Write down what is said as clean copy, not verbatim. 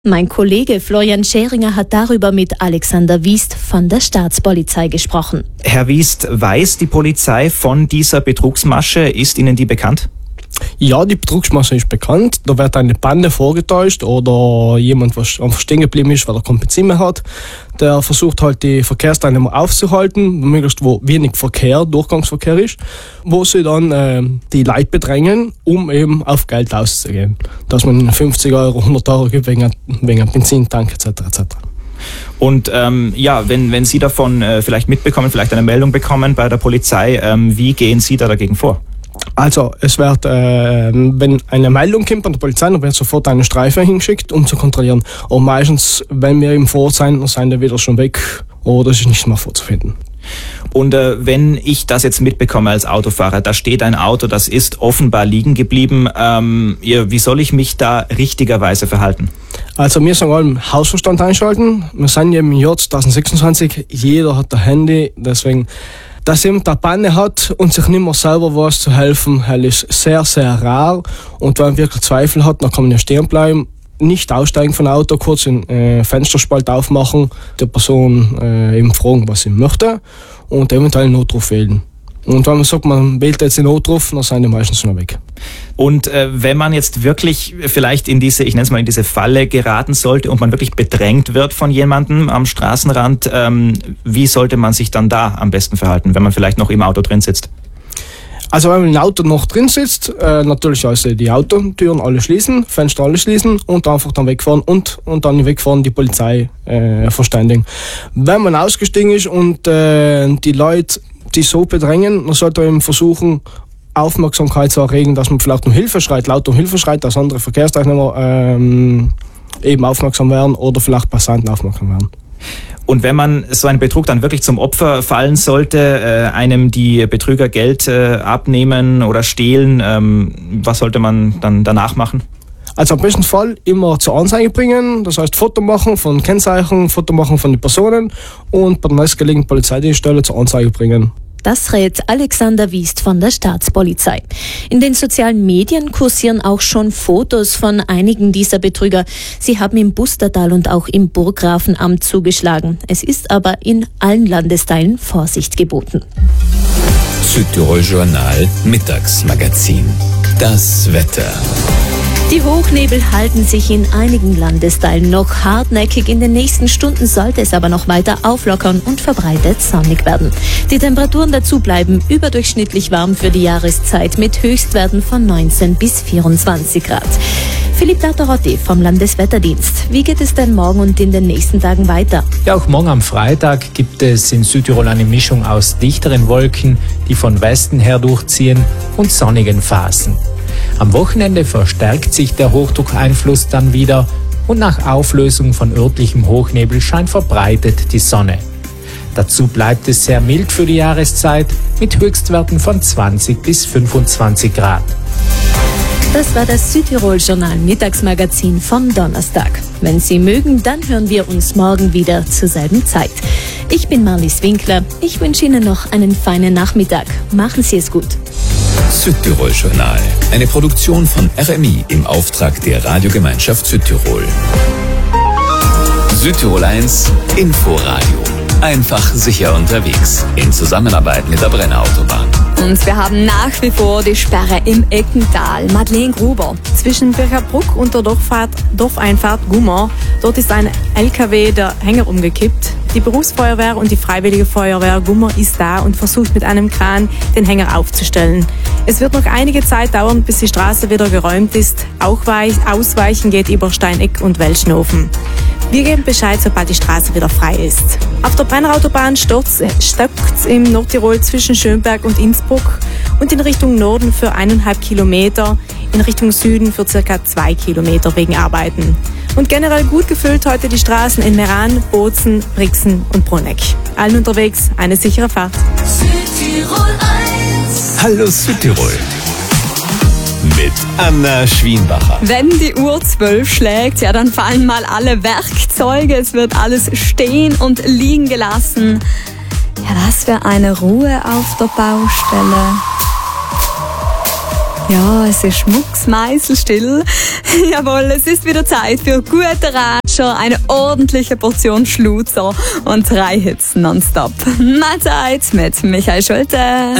Mein Kollege Florian Scheringer hat darüber mit Alexander Wiest von der Staatspolizei gesprochen. Herr Wiest, weiß die Polizei von dieser Betrugsmasche? Ist Ihnen die bekannt? Ja, die Betrugsmasche ist bekannt. Da wird eine Bande vorgetäuscht oder jemand, was einfach stehen geblieben ist, weil er kein Benzin mehr hat. Der versucht halt die Verkehrsteilnehmer aufzuhalten, möglichst wo wenig Durchgangsverkehr ist, wo sie dann die Leute bedrängen, um eben auf Geld auszugehen. Dass man 50 Euro, 100 Euro gibt wegen einem Benzintank etc. etc. Und wenn Sie davon vielleicht mitbekommen, vielleicht eine Meldung bekommen bei der Polizei, wie gehen Sie da dagegen vor? Also es wird, wenn eine Meldung kommt an der Polizei, dann wird sofort eine Streife hingeschickt, um zu kontrollieren. Und meistens, wenn wir im Vor sein, dann sind die wieder schon weg oder es ist nicht mehr vorzufinden. Und wenn ich das jetzt mitbekomme als Autofahrer, da steht ein Auto, das ist offenbar liegen geblieben, wie soll ich mich da richtigerweise verhalten? Also wir sagen allem Hausverstand einschalten. Wir sind ja im Jahr 2026, jeder hat ein Handy, deswegen dass jemand eine Panne hat und sich nicht mehr selber weiß zu helfen, ist sehr, sehr rar. Und wenn man wirklich Zweifel hat, dann kann man ja stehen bleiben, nicht aussteigen von Auto, kurz den Fensterspalt aufmachen, der Person eben fragen, was sie möchte und eventuell einen Notruf wählen. Und wenn man sagt, man wählt jetzt den Notruf, dann sind die meistens noch weg. Und wenn man jetzt wirklich vielleicht in diese, ich nenne es mal, in diese Falle geraten sollte und man wirklich bedrängt wird von jemandem am Straßenrand, wie sollte man sich dann da am besten verhalten, wenn man vielleicht noch im Auto drin sitzt? Also wenn man im Auto noch drin sitzt, natürlich also die Autotüren alle schließen, Fenster alle schließen und einfach dann wegfahren und dann wegfahren, die Polizei verständigen. Wenn man ausgestiegen ist und die Leute die so bedrängen, dann sollte man eben versuchen, Aufmerksamkeit zu erregen, dass man vielleicht um Hilfe schreit, laut um Hilfe schreit, dass andere Verkehrsteilnehmer eben aufmerksam werden oder vielleicht Passanten aufmerksam werden. Und wenn man so einen Betrug dann wirklich zum Opfer fallen sollte, einem die Betrüger Geld abnehmen oder stehlen, was sollte man dann danach machen? Also am besten Fall immer zur Anzeige bringen, das heißt Foto machen von Kennzeichen, Foto machen von den Personen und bei der nächstgelegenen Polizeidienststelle zur Anzeige bringen. Das rät Alexander Wiest von der Staatspolizei. In den sozialen Medien kursieren auch schon Fotos von einigen dieser Betrüger. Sie haben im Bustertal und auch im Burggrafenamt zugeschlagen. Es ist aber in allen Landesteilen Vorsicht geboten. Südtirol Journal Mittagsmagazin. Das Wetter. Die Hochnebel halten sich in einigen Landesteilen noch hartnäckig. In den nächsten Stunden sollte es aber noch weiter auflockern und verbreitet sonnig werden. Die Temperaturen dazu bleiben überdurchschnittlich warm für die Jahreszeit mit Höchstwerten von 19 bis 24 Grad. Philipp Latorotti vom Landeswetterdienst. Wie geht es denn morgen und in den nächsten Tagen weiter? Ja, auch morgen am Freitag gibt es in Südtirol eine Mischung aus dichteren Wolken, die von Westen her durchziehen, und sonnigen Phasen. Am Wochenende verstärkt sich der Hochdruckeinfluss dann wieder und nach Auflösung von örtlichem Hochnebel scheint verbreitet die Sonne. Dazu bleibt es sehr mild für die Jahreszeit mit Höchstwerten von 20 bis 25 Grad. Das war das Südtirol-Journal Mittagsmagazin vom Donnerstag. Wenn Sie mögen, dann hören wir uns morgen wieder zur selben Zeit. Ich bin Marlies Winkler. Ich wünsche Ihnen noch einen feinen Nachmittag. Machen Sie es gut. Südtirol Journal, eine Produktion von RMI im Auftrag der Radiogemeinschaft Südtirol. Südtirol 1 Inforadio. Einfach sicher unterwegs. In Zusammenarbeit mit der Brenner Autobahn. Und wir haben nach wie vor die Sperre im Eckental. Madeleine Gruber. Zwischen Bircherbruck und der Dorfeinfahrt Gummer. Dort ist ein LKW der Hänger umgekippt. Die Berufsfeuerwehr und die Freiwillige Feuerwehr Gummer ist da und versucht mit einem Kran den Hänger aufzustellen. Es wird noch einige Zeit dauern, bis die Straße wieder geräumt ist. Auch Ausweichen geht über Steineck und Welschnofen. Wir geben Bescheid, sobald die Straße wieder frei ist. Auf der Brennerautobahn stockt's im Nordtirol zwischen Schönberg und Innsbruck und in Richtung Norden für 1,5 Kilometer, in Richtung Süden für ca. 2 Kilometer wegen Arbeiten. Und generell gut gefüllt heute die Straßen in Meran, Bozen, Brixen und Bruneck. Allen unterwegs eine sichere Fahrt. Südtirol 1. Hallo Südtirol. Mit Anna Schwienbacher. Wenn die Uhr 12 schlägt, ja, dann fallen mal alle Werkzeuge. Es wird alles stehen und liegen gelassen. Ja, das wäre eine Ruhe auf der Baustelle. Ja, es ist schmucksmeißelstill. Jawohl, es ist wieder Zeit für gute Ratscher, eine ordentliche Portion Schluzer und 3 Hits nonstop. Mahlzeit mit Michael Schulte.